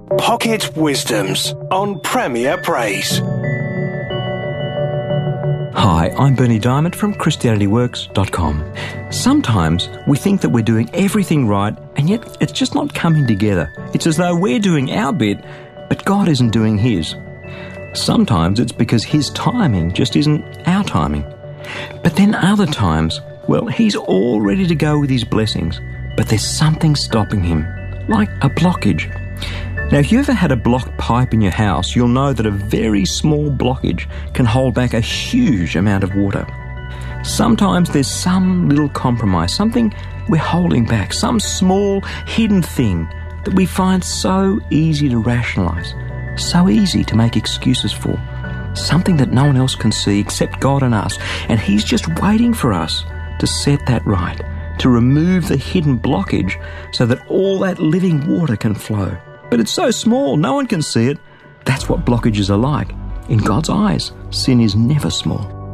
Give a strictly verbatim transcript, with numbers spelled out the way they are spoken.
Pocket Wisdoms on Premier Praise. Hi, I'm Bernie Diamond from Christianity Works dot com. Sometimes we think that we're doing everything right, and yet it's just not coming together. It's as though we're doing our bit, but God isn't doing His. Sometimes it's because His timing just isn't our timing. But then other times, well, He's all ready to go with His blessings, but there's something stopping Him, like a blockage. Now, if you ever had a blocked pipe in your house, you'll know that a very small blockage can hold back a huge amount of water. Sometimes there's some little compromise, something we're holding back, some small hidden thing that we find so easy to rationalise, so easy to make excuses for, something that no one else can see except God and us, and He's just waiting for us to set that right, to remove the hidden blockage so that all that living water can flow. But it's so small, no one can see it. That's what blockages are like. In God's eyes, sin is never small.